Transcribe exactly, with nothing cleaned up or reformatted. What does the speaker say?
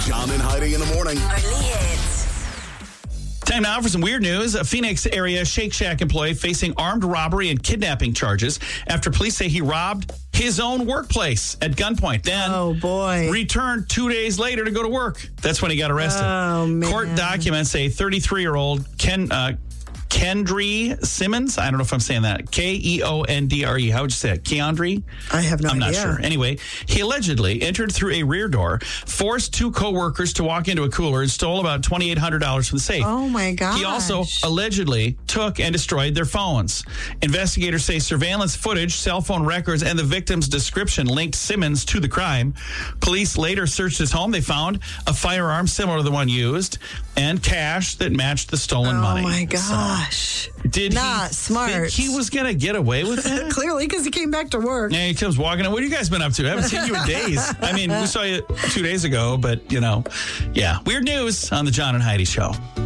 John and Heidi in the morning. Only hits. Time now for some weird news. A Phoenix area Shake Shack employee facing armed robbery and kidnapping charges after police say he robbed his own workplace at gunpoint. Then Oh, boy. returned two days later to go to work. That's when he got arrested. Oh, man. Court documents say thirty-three-year-old Ken uh, Kendry Simmons. I don't know if I'm saying that. K E O N D R E. How would you say it? Keandre? I have no I'm not idea. sure. Anyway, he allegedly entered through a rear door, forced two coworkers to walk into a cooler, and stole about twenty-eight hundred dollars from the safe. Oh, my gosh. He also allegedly took and destroyed their phones. Investigators say surveillance footage, cell phone records, and the victim's description linked Simmons to the crime. Police later searched his home. They found a firearm similar to the one used and cash that matched the stolen Oh, money. my So, gosh. did Not he smart. think he was going to get away with it? Clearly, because he came back to work. Yeah, he comes walking in. What have you guys been up to? I haven't seen you in days. I mean, we saw you two days ago, but, you know, yeah. Weird news on the John and Heidi Show.